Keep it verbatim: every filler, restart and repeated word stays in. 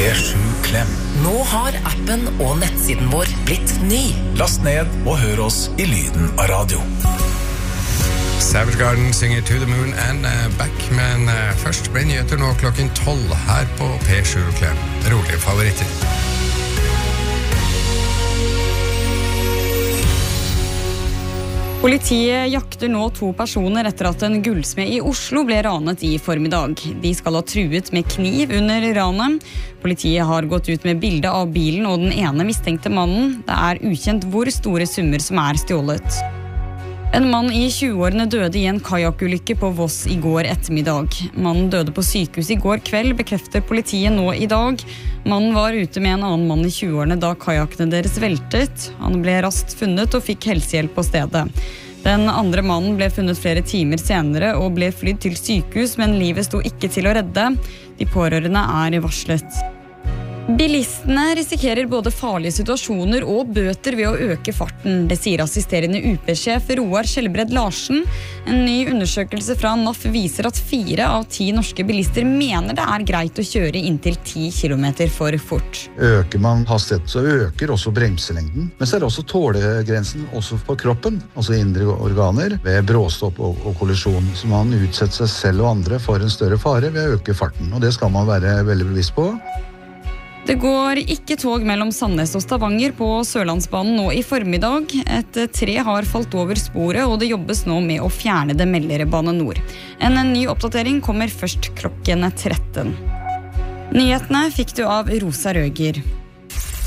P sju Klem. Nå har appen og nettsiden vår blitt ny. Last ned og hør oss i lyden av radio. Savage Garden synger To the Moon and uh, Back, men uh, først ble nyheter nå klokken tolv her på P sju Klem. Rolige favoritter. Politiet jakter nå to personer etter at en gullsmed i Oslo ble ranet i formiddag. De skal ha truet med kniv under ranet. Politiet har gått ut med bilde av bilen og den ene mistenkte mannen. Det er ukjent hvor store summer som er stjålet. En mann i tjueårene døde i en kajakulykke på Voss i går ettermiddag. Mannen døde på sykehus i går kveld, bekrefter politiet nå i dag. Mannen var ute med en annen mann i tjueårene da kajakkene deres veltet. Han ble raskt funnet og fikk helsehjelp på stedet. Den andre mannen ble funnet flere timer senere og ble flydd til sykehus, men livet sto ikke til å redde. De pårørende er varslet. Bilistene risikerer både farlige situasjoner og bøter ved å øke farten. Det sier assisterende U P-sjef Roar Skjelbred Larsen. En ny undersøkelse fra N A F viser at fire av ti norske bilister mener det er greit å kjøre inntil ti kilometer for fort. Øker man hastigheten, så øker også bremselengden. Men så er det også tålegrensen også for kroppen, altså indre organer, ved bråstopp og, og kollisjon. Så man utsetter seg selv og andre for en større fare ved å øke farten, og det skal man være veldig bevisst på. Det går ikke tog mellom Sandnes og Stavanger på Sørlandsbanen nå i formiddag. Et tre har falt over sporet, og det jobbes nå med å fjerne det, melder Bane Nor. En ny oppdatering kommer først klokken tretten. Nyhetene fikk du av Rosa Røger.